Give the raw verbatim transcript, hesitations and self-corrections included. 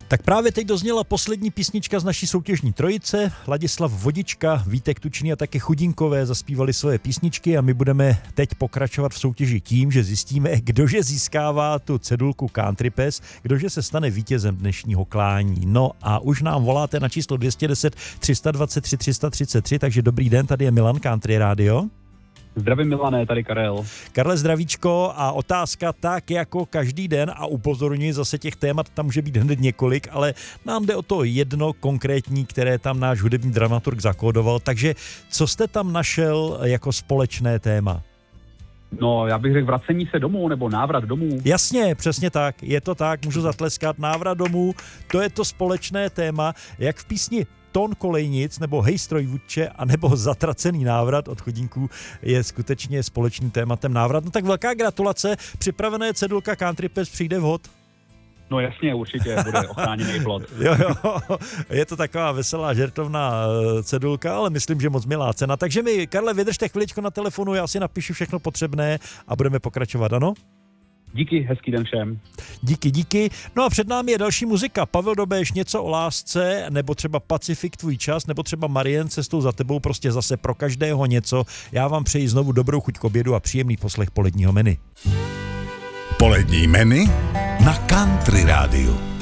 Tak právě teď dozněla poslední písnička z naší soutěžní trojice. Ladislav Vodička, Vítek Tučný a také Chudinkové zaspívali svoje písničky a my budeme teď pokračovat v soutěži tím, že zjistíme, kdože získává tu cedulku Country Pes, kdože se stane vítězem dnešního klání. No a už nám voláte na číslo dvě stě deset, tři sta dvacet tři, tři sta třicet tři, takže dobrý den, tady je Milan, Country Radio. Zdravím Milané, tady Karel. Karle, zdravíčko, a otázka tak jako každý den, a upozorňuji, zase těch témat tam může být hned několik, ale nám jde o to jedno konkrétní, které tam náš hudební dramaturg zakódoval, takže co jste tam našel jako společné téma? No, já bych řekl vracení se domů, nebo návrat domů. Jasně, přesně tak, je to tak, můžu zatleskat, návrat domů, to je to společné téma, jak v písni Tón kolejnic, nebo Hej strojvůdče, a nebo Zatracený návrat od Chudinků je skutečně společným tématem návrat. No tak velká gratulace, připravené cedulka Country Pes přijde vhod. No jasně, určitě, bude ochráněný plot. Jo, jo, je to taková veselá žertovná cedulka, ale myslím, že moc milá cena. Takže mi, Karle, vydržte chviličku na telefonu, já si napíšu všechno potřebné a budeme pokračovat, ano? Díky, hezký den všem. Díky, díky. No a před námi je další muzika. Pavel Dobeš, Něco o lásce, nebo třeba Pacifik, Tvůj čas, nebo třeba Marien, Cestou za tebou, prostě zase pro každého něco. Já vám přeji znovu dobrou chuť k obědu a příjemný poslech poledního menu. Polední menu na Country Rádiu.